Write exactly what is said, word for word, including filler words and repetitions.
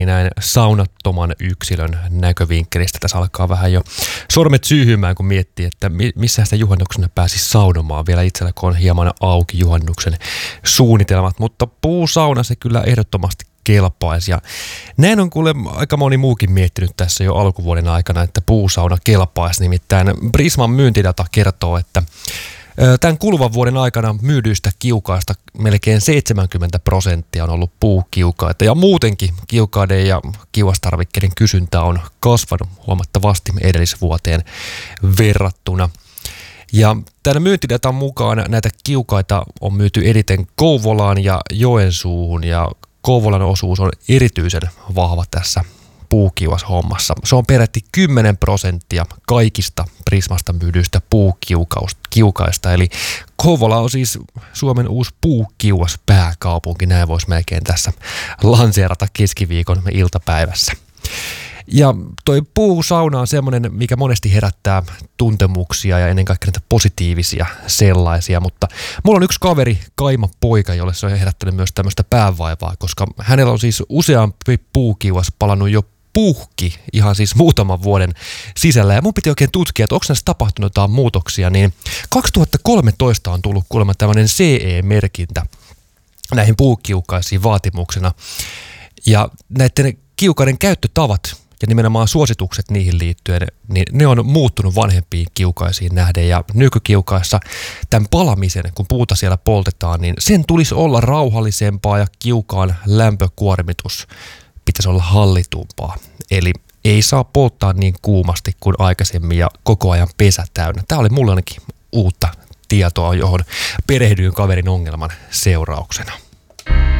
näin saunattoman yksilön näkövinkkelistä. Tässä alkaa vähän jo sormet syyhymään, kun miettii, että missä sitä juhannuksena pääsisi saunomaan. Vielä itsellä, kun on hieman auki juhannuksen suunnitelmat, mutta puusauna se kyllä ehdottomasti kelpaisi. Ja näin on kuule aika moni muukin miettinyt tässä jo alkuvuoden aikana, että puusauna kelpaisi. Nimittäin Prisman myyntidata kertoo, että tämän kuluvan vuoden aikana myydyistä kiukaista melkein seitsemänkymmentä prosenttia on ollut puukiukaita ja muutenkin kiukaiden ja kiuastarvikkeiden kysyntä on kasvanut huomattavasti edellisvuoteen verrattuna. Ja tämän myyntidatan mukaan näitä kiukaita on myyty eniten Kouvolaan ja Joensuuhun ja Kouvolan osuus on erityisen vahva tässä puukiuashommassa. Se on peräti kymmenen prosenttia kaikista Prismasta myydyistä puukiukaista, eli Kouvola on siis Suomen uusi puukiuas pääkaupunki, näin voisi melkein tässä lanseerata keskiviikon iltapäivässä. Ja toi puusauna on semmoinen, mikä monesti herättää tuntemuksia ja ennen kaikkea näitä positiivisia sellaisia, mutta mulla on yksi kaveri, Kaima poika, jolle se on herättänyt myös tämmöistä päävaivaa, koska hänellä on siis useampi puukiuas palannut jo puhki ihan siis muutaman vuoden sisällä. Ja mun piti oikein tutkia, että onko näissä tapahtunut jotain muutoksia, niin kaksituhattakolmetoista on tullut kuulemma tämmöinen C E-merkintä näihin puukiukaisiin vaatimuksena. Ja näiden kiukaiden käyttötavat ja nimenomaan suositukset niihin liittyen, niin ne on muuttunut vanhempiin kiukaisiin nähden. Ja nykykiukaissa tämän palamisen, kun puuta siellä poltetaan, niin sen tulisi olla rauhallisempaa ja kiukaan lämpökuormitus pitäisi olla hallitumpaa. Eli ei saa polttaa niin kuumasti kuin aikaisemmin ja koko ajan pesä täynnä. Tämä oli mulle ainakin uutta tietoa, johon perehdyin kaverin ongelman seurauksena.